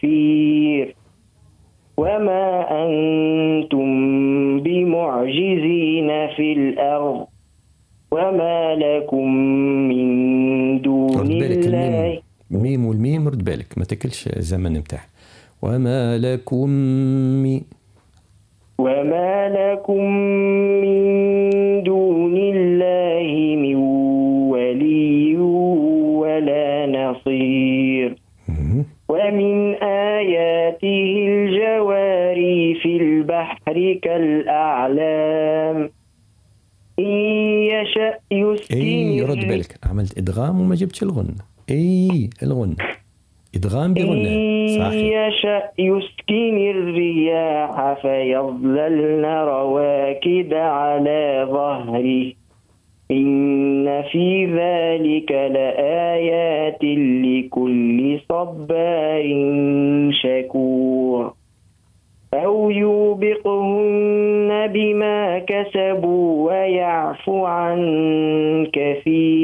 نصير وما أنتم بمعجزين في الأرض وما لكم من دون رد بالك الله. الميم والميم رد بالك ما تاكلش الزمن نتاعها. وما لكم وما لكم من دون الله من ولي ولا نصير. ومن آياته الجواري في البحر كالأعلام إن يشأ يسكن. رد بالك عملت إدغام وما جبتش الغن. الغن إدغام بغنة إن يشأ يسكن الرياح فيظللن رواكد على ظهره إن في ذلك لآيات لكل صبار شكور. أو يوبقهن بما كسبوا ويعفو عن كثير